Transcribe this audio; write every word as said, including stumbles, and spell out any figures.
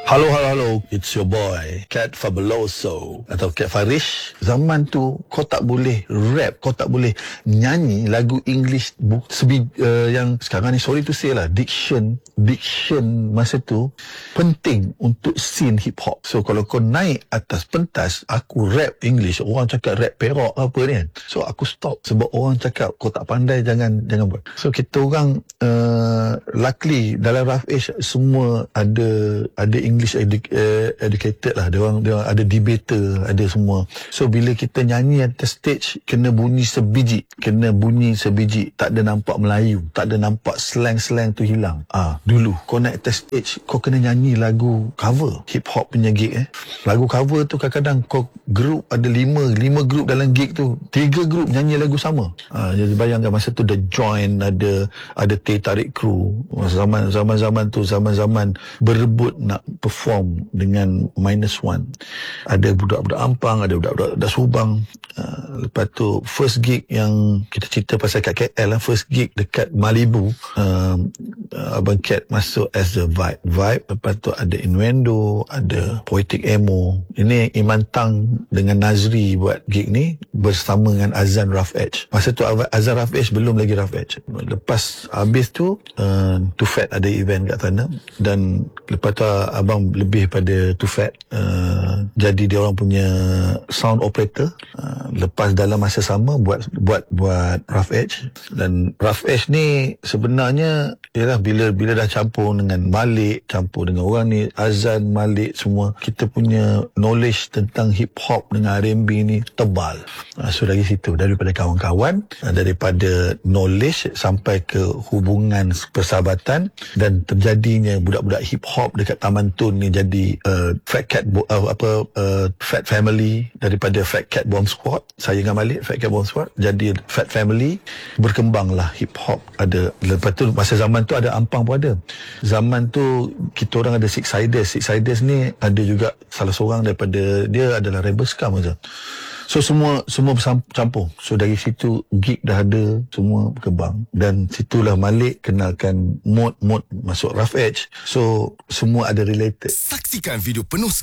Halo, halo, halo. It's your boy, Cat Fabuloso atau Cat Farish. Zaman tu, kau tak boleh rap, kau tak boleh nyanyi lagu English bu- sebi, uh, yang sekarang ni, sorry to say lah, diction, diction masa tu penting untuk scene hip-hop. So, kalau kau naik atas pentas, aku rap English, orang cakap rap Perak apa ni kan. So, aku stop sebab orang cakap, kau tak pandai, jangan jangan buat. So, kita orang, uh, luckily, dalam Rough Age, semua ada ada English edu- uh, educated lah. Dia orang, dia orang ada debater, ada semua. So bila kita nyanyi atas stage, kena bunyi sebiji, kena bunyi sebiji, tak ada nampak Melayu, tak ada nampak slang-slang tu hilang. Ah, dulu kau naik atas stage, kau kena nyanyi lagu cover hip hop punya gig eh. Lagu cover tu kadang-kadang kau group ada lima, lima group dalam gig tu, tiga group nyanyi lagu sama. Ah, jadi bayangkan masa tu The Joint ada, ada Teh Tarik Crew. Zaman zaman zaman tu zaman-zaman berebut nak perform dengan Minus One. Ada budak-budak Ampang, ada budak-budak Das Subang. Uh, lepas tu first gig yang kita cerita pasal kat K L lah, first gig dekat Malibu, uh, uh, Abang Cat masuk as the Vibe. Vibe. Lepas tu ada Innuendo, ada Poetic Emo. Ini Iman Tang dengan Nazri buat gig ni bersama dengan Azan Rough Edge. Masa tu Azan Rough Edge belum lagi Rough Edge. Lepas habis tu uh, Too Fat ada event kat sana, dan lepas tu abang lebih pada Too Fat, uh, jadi dia orang punya sound operator. Uh, lepas dalam masa sama buat buat buat Rough Edge. Dan Rough Edge ni sebenarnya ialah bila bila dah campur dengan Malik, campur dengan orang ni Azan, Malik, semua kita punya knowledge tentang hip hop dengan R and B ni tebal. Uh, so dari situ, daripada kawan-kawan, uh, daripada knowledge sampai ke hubungan persahabatan, dan terjadinya budak-budak hip hop dekat Taman Tun ni jadi uh, Fat Cat Bo- uh, apa uh, Fat Family. Daripada Fat Cat Bomb Squad, saya dengan Malik Fat Cat Bomb Squad, jadi Fat Family. Berkembanglah hip hop. Ada, lepas tu masa zaman tu ada Ampang pun ada. Zaman tu kita orang ada Six Siders. Six Siders ni ada juga salah seorang daripada dia adalah Rebel Scum aja. So semua semua bercampur. So dari situ gig dah ada, semua berkembang. Dan situlah Malik kenalkan Mod, Mod masuk Rough Edge. So semua ada related. Saksikan video penuh